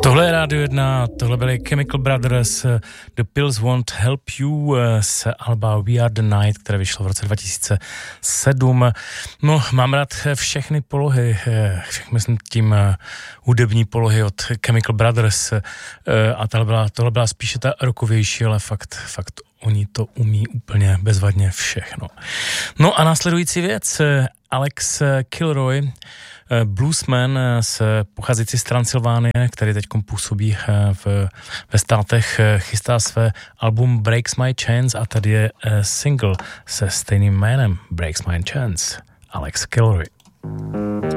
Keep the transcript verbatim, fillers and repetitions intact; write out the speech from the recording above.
Tohle je Rádio jedna, tohle byly Chemical Brothers, The Pills Won't Help You z alba We Are The Night, které vyšlo v roce dva tisíce sedm. No, mám rád všechny polohy, všech myslím tím hudební polohy od Chemical Brothers a tohle byla, tohle byla spíše ta rockovější, ale fakt, fakt oni to umí úplně bezvadně všechno. No a následující věc, Alex Kilroy, bluesman z pocházející z Transylvánie, který teď působí v, ve státech, chystá své album Breaks My Chance a tady je single se stejným jménem Breaks My Chance, Alex Kilroy.